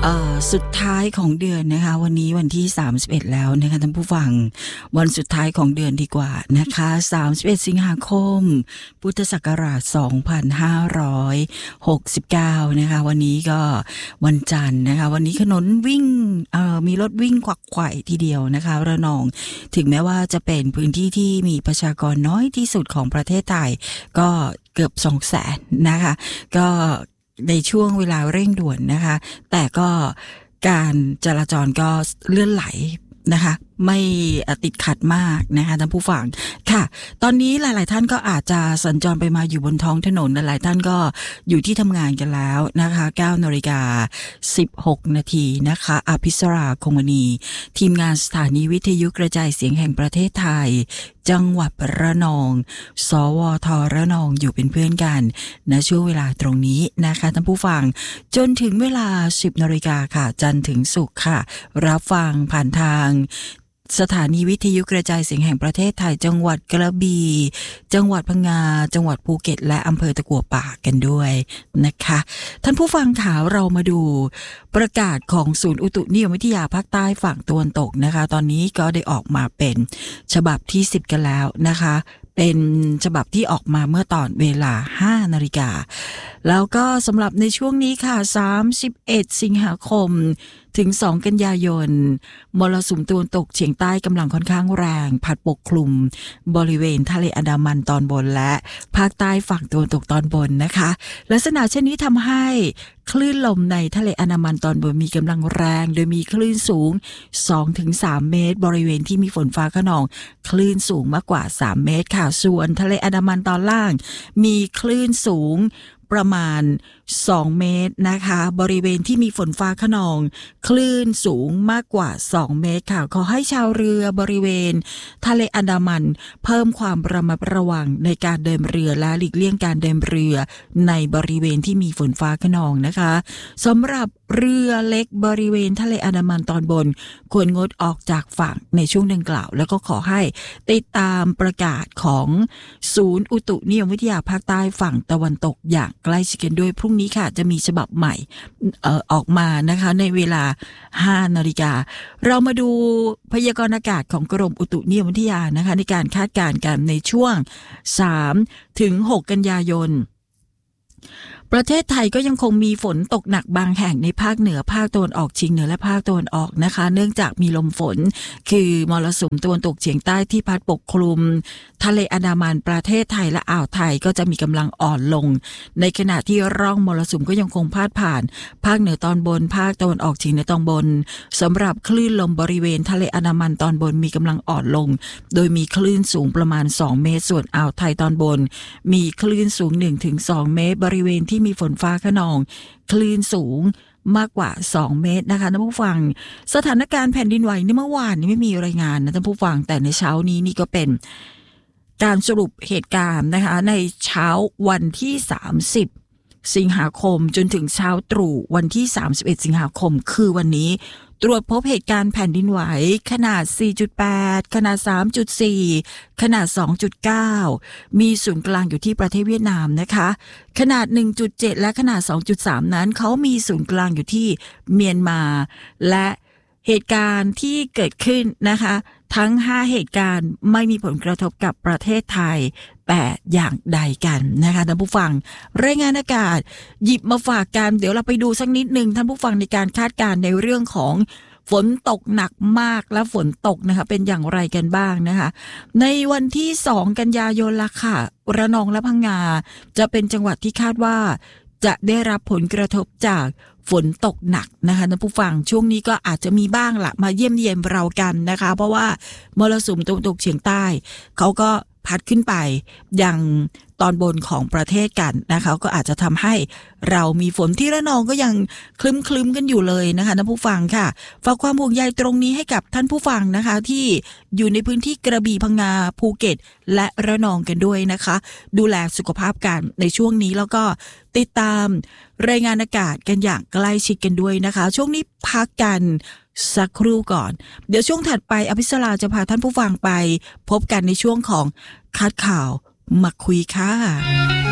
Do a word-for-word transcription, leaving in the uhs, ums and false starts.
เอ่อสุดท้ายของเดือนนะคะวันนี้วันที่สามสิบเอ็ดแล้วนะคะท่านผู้ฟังวันสุดท้ายของเดือนดีกว่านะคะสามสิบเอ็ดสิงหาคมพุทธศักราชสองพันห้าร้อยหกสิบเก้านะคะวันนี้ก็วันจันทร์นะคะวันนี้ถนนวิ่งเอ่อมีรถวิ่งขวักไขว่ทีเดียวนะคะระนองถึงแม้ว่าจะเป็นพื้นที่ที่มีประชากรน้อยที่สุดของประเทศไทยก็เกือบ สองแสน นะคะก็ในช่วงเวลาเร่งด่วนนะคะแต่ก็การจราจรก็เลื่อนไหลนะคะไม่ติดขัดมากนะคะท่านผู้ฟังค่ะตอนนี้หลายๆท่านก็อาจจะสัญจรไปมาอยู่บนท้องถนนหลายๆท่านก็อยู่ที่ทำงานกันแล้วนะคะเก้านาฬิกาสิบหกนาทีนะคะอภิสราคงมณีทีมงานสถานีวิทยุกระจายเสียงแห่งประเทศไทยจังหวัดระนองสวทระนองอยู่เป็นเพื่อนกันณช่วงเวลาตรงนี้นะคะท่านผู้ฟังจนถึงเวลา สิบนาฬิกาค่ะจันทร์ถึงศุกร์ค่ะรับฟังผ่านทางสถานีวิทยุกระจายเสียงแห่งประเทศไทยจังหวัดกระบี่จังหวัดพังงาจังหวัดภูเก็ตและอำเภอตะกั่วป่ากันด้วยนะคะท่านผู้ฟังค่ะเรามาดูประกาศของศูนย์อุตุนิยมวิทยาภาคใต้ฝั่งตะวันตกนะคะตอนนี้ก็ได้ออกมาเป็นฉบับที่สิบกันแล้วนะคะเป็นฉบับที่ออกมาเมื่อตอนเวลา ห้านาฬิกาแล้วก็สำหรับในช่วงนี้ค่ะสามสิบเอ็ดสิงหาคมถึงสองกันยายนมรสุมตะวันตกเฉียงใต้กำลังค่อนข้างแรงพัดปกคลุมบริเวณทะเลอันดามันตอนบนและภาคใต้ฝั่งตะวันตกตอนบนนะคะลักษณะเช่นนี้ทำให้คลื่นลมในทะเลอันดามันตอนบนมีกำลังแรงโดยมีคลื่นสูง สองถึงสาม เมตรบริเวณที่มีฝนฟ้าคะนองคลื่นสูงมากกว่าสามเมตรค่ะส่วนทะเลอันดามันตอนล่างมีคลื่นสูงประมาณสองเมตรนะคะบริเวณที่มีฝนฟ้าคะนองคลื่นสูงมากกว่าสองเมตรค่ะขอให้ชาวเรือบริเวณทะเลอันดามันเพิ่มความระมัดระวังในการเดินเรือและหลีกเลี่ยงการเดินเรือในบริเวณที่มีฝนฟ้าคะนองนะคะสำหรับเรือเล็กบริเวณทะเลอันดามันตอนบนควรงดออกจากฝั่งในช่วงดังกล่าวแล้วก็ขอให้ติดตามประกาศของศูนย์อุตุนิยมวิทยาภาคใต้ฝั่งตะวันตกอย่างใกล้ชิดกันด้วยพรุ่งนี้ค่ะจะมีฉบับใหม่เอ่อออกมานะคะในเวลา ห้านาฬิกาเรามาดูพยากรณ์อากาศของกรมอุตุนิยมวิทยานะคะในการคาดการณ์กันในช่วงสามถึงหกกันยายนประเทศไทยก็ยังคงมีฝนตกหนักบางแห่งในภาคเหนือภาคตะวันออกเฉียงเหนือและภาคตะวันออกนะคะเนื่องจากมีลมฝนคือมรสุมตะวันตกเฉียงใต้ที่พัดปกคลุมทะเลอันดามันประเทศไทยและอ่าวไทยก็จะมีกำลังอ่อนลงในขณะที่ร่องมรสุมก็ยังคงพาดผ่านภาคเหนือตอนบนภาคตะวันออกเฉียงเหนือตอนบนสำหรับคลื่นลมบริเวณทะเลอันดามันตอนบนมีกำลังอ่อนลงโดยมีคลื่นสูงประมาณสองเมตรส่วนอ่าวไทยตอนบนมีคลื่นสูง หนึ่งถึงสอง เมตรบริเวณที่มีฝนฟ้าคะนองคลื่นสูงมากกว่าสองเมตรนะคะท่านผู้ฟังสถานการณ์แผ่นดินไหวในเมื่อวานนี้ไม่มีรายงานนะท่านผู้ฟังแต่ในเช้านี้นี่ก็เป็นการสรุปเหตุการณ์นะคะในเช้าวันที่สามสิบสิงหาคมจนถึงเช้าตรู่วันที่สามสิบเอ็ดสิงหาคมคือวันนี้ตรวจพบเหตุการณ์แผ่นดินไหวขนาด สี่จุดแปด ขนาด สามจุดสี่ ขนาด สองจุดเก้า มีศูนย์กลางอยู่ที่ประเทศเวียดนามนะคะขนาด หนึ่งจุดเจ็ด และขนาด สองจุดสาม นั้นเขามีศูนย์กลางอยู่ที่เมียนมาและเหตุการณ์ที่เกิดขึ้นนะคะทั้งห้าเหตุการณ์ไม่มีผลกระทบกับประเทศไทยแต่อย่างใดกันนะคะท่านผู้ฟังรายงานอากาศหยิบมาฝากกันเดี๋ยวเราไปดูสักนิดนึงท่านผู้ฟังในการคาดการณ์ในเรื่องของฝนตกหนักมากและฝนตกนะคะเป็นอย่างไรกันบ้างนะคะในวันที่สองกันยายนละค่ะระนองและพังงาจะเป็นจังหวัดที่คาดว่าจะได้รับผลกระทบจากฝนตกหนักนะคะท่านผู้ฟังช่วงนี้ก็อาจจะมีบ้างละมาเยี่ยมเยียนเรากันนะคะเพราะว่ามรสุมตะวันตกเฉียงใต้เขาก็พัดขึ้นไปยังตอนบนของประเทศกันนะคะก็อาจจะทำให้เรามีฝนที่ระนองก็ยังคลึ้มๆกันอยู่เลยนะคะท่านผู้ฟังค่ะฝากความห่วงใยตรงนี้ให้กับท่านผู้ฟังนะคะที่อยู่ในพื้นที่กระบี่พังงาภูเก็ตและระนองกันด้วยนะคะดูแลสุขภาพกันในช่วงนี้แล้วก็ติดตามรายงานอากาศกันอย่างใกล้ชิดกันด้วยนะคะช่วงนี้พักกันสักครู่ก่อนเดี๋ยวช่วงถัดไปอภิสราจะพาท่านผู้ฟังไปพบกันในช่วงของคัดข่าวมาคุยค่ะ